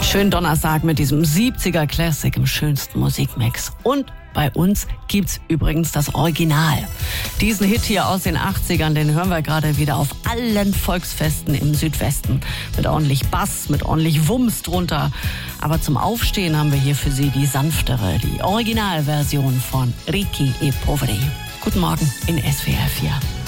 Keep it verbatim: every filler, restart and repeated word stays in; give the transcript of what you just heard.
Schönen Donnerstag mit diesem siebziger Classic im schönsten Musikmix. Und bei uns gibt's übrigens das Original. Diesen Hit hier aus den achtzigern, den hören wir gerade wieder auf allen Volksfesten im Südwesten. Mit ordentlich Bass, mit ordentlich Wumms drunter. Aber zum Aufstehen haben wir hier für Sie die sanftere, die Originalversion von Ricchi e Poveri. Guten Morgen in S W R vier.